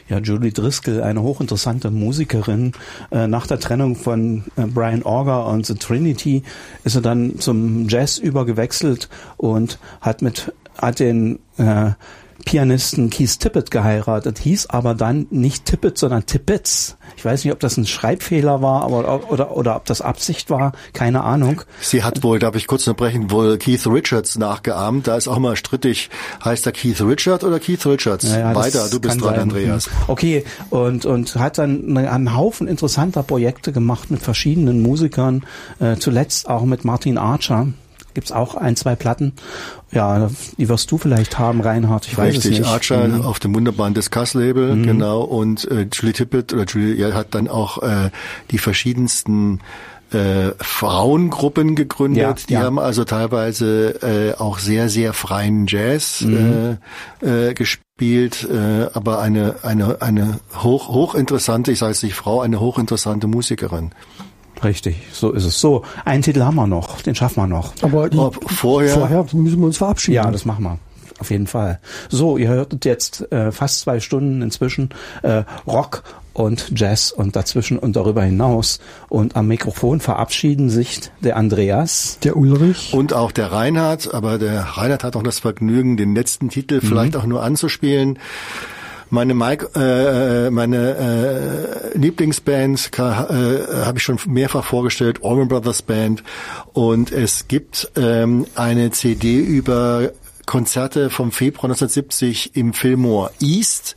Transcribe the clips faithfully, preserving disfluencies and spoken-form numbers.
Ja, Julie Driscoll, eine hochinteressante Musikerin. Äh, nach der Trennung von äh, Brian Auger und The Trinity ist er dann zum Jazz übergewechselt und hat mit hat den äh, Pianisten Keith Tippett geheiratet, hieß aber dann nicht Tippett, sondern Tippetts. Ich weiß nicht, ob das ein Schreibfehler war, aber oder oder ob das Absicht war, keine Ahnung. Sie hat wohl, darf ich kurz unterbrechen, wohl Keith Richards nachgeahmt. Da ist auch mal strittig, heißt er Keith Richard oder Keith Richards? Ja, ja, weiter, du bist dran, Andreas. Okay, und und hat dann einen Haufen interessanter Projekte gemacht mit verschiedenen Musikern, äh, zuletzt auch mit Martin Archer. Gibt's auch ein, zwei Platten. Ja, die wirst du vielleicht haben, Reinhard. Ich weiß Richtig, es nicht. Archer mhm. auf dem wunderbaren Discuss-Label, mhm. genau. Und äh, Julie Tippett oder Julie ja, hat dann auch äh, die verschiedensten äh, Frauengruppen gegründet. Ja, die ja. haben also teilweise äh, auch sehr, sehr freien Jazz mhm. äh, äh, gespielt, äh, aber eine eine eine hoch hochinteressante, ich sage es nicht Frau, eine hochinteressante Musikerin. Richtig, so ist es. So, einen Titel haben wir noch, den schaffen wir noch. Aber die, vorher, vorher müssen wir uns verabschieden. Ja, das machen wir. Auf jeden Fall. So, ihr hörtet jetzt äh, fast zwei Stunden inzwischen äh, Rock und Jazz und dazwischen und darüber hinaus. Und am Mikrofon verabschieden sich der Andreas, der Ulrich und auch der Reinhard. Aber der Reinhard hat auch das Vergnügen, den letzten Titel mhm. vielleicht auch nur anzuspielen. Meine Mike, äh, meine äh, Lieblingsbands äh, habe ich schon mehrfach vorgestellt, Allman Brothers Band, und es gibt ähm, eine C D über Konzerte vom Februar neunzehnhundertsiebzig im Fillmore East.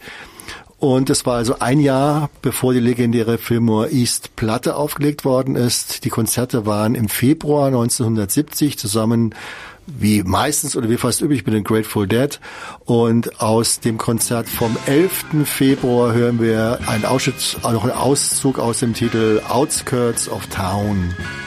Und es war also ein Jahr, bevor die legendäre Fillmore East Platte aufgelegt worden ist. Die Konzerte waren im Februar neunzehnhundertsiebzig zusammen, wie meistens oder wie fast üblich, mit den Grateful Dead. Und aus dem Konzert vom elften Februar hören wir einen Ausschnitt, noch einen Auszug aus dem Titel Outskirts of Town.